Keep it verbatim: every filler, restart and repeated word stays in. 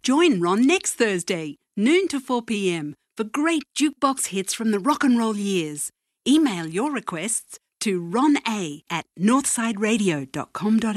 Join Ron next Thursday, noon to four p.m, for great jukebox hits from the rock and roll years. Email your requests to rona at northsideradio dot com dot au.